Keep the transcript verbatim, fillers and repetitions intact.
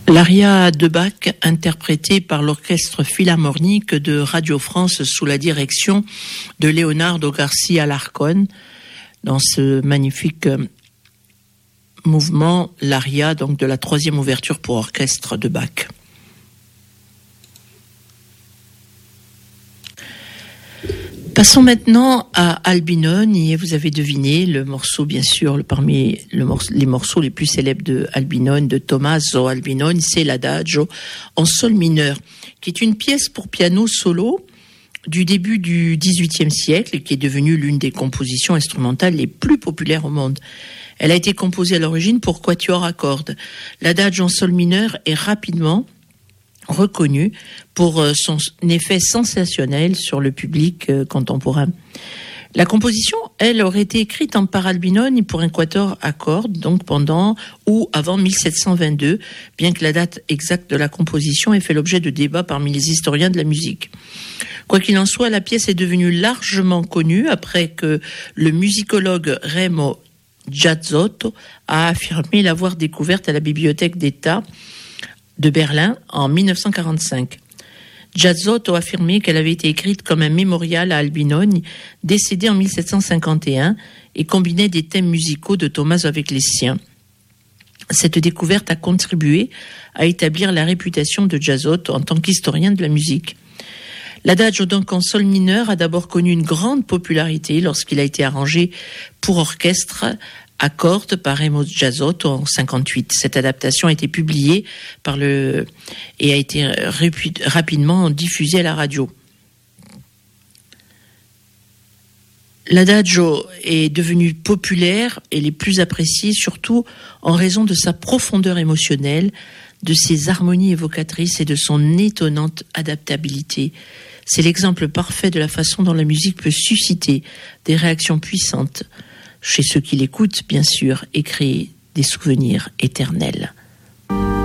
L'aria de Bach, interprétée par l'Orchestre Philharmonique de Radio France sous la direction de Leonardo García Alarcón, dans ce magnifique mouvement, l'aria donc de la troisième ouverture pour orchestre de Bach. Passons maintenant à Albinoni, et vous avez deviné le morceau, bien sûr, le, parmi le morceau, les morceaux les plus célèbres de Albinoni, de Tommaso Albinoni, c'est l'Adagio en sol mineur, qui est une pièce pour piano solo du début du dix-huitième siècle et qui est devenue l'une des compositions instrumentales les plus populaires au monde. Elle a été composée à l'origine pour quatuor à cordes. L'Adagio en sol mineur est rapidement reconnu pour son effet sensationnel sur le public contemporain. La composition, elle, aurait été écrite en par Albinoni pour un quatuor à cordes, donc pendant ou avant mille sept cent vingt-deux, bien que la date exacte de la composition ait fait l'objet de débats parmi les historiens de la musique. Quoi qu'il en soit, la pièce est devenue largement connue après que le musicologue Remo Giazzotto a affirmé l'avoir découverte à la Bibliothèque d'État de Berlin en mille neuf cent quarante-cinq. Giazzotto a affirmé qu'elle avait été écrite comme un mémorial à Albinoni, décédé en mille sept cent cinquante et un, et combinait des thèmes musicaux de Tommaso avec les siens. Cette découverte a contribué à établir la réputation de Giazzotto en tant qu'historien de la musique. L'Adagio donc en sol mineur a d'abord connu une grande popularité lorsqu'il a été arrangé pour orchestre à cordes par Remo Giazzotto en cinquante-huit. Cette adaptation a été publiée par le et a été répu... rapidement diffusée à la radio. L'Adagio est devenu populaire et les plus appréciés surtout en raison de sa profondeur émotionnelle, de ses harmonies évocatrices et de son étonnante adaptabilité. C'est l'exemple parfait de la façon dont la musique peut susciter des réactions puissantes chez ceux qui l'écoutent, bien sûr, et créer des souvenirs éternels.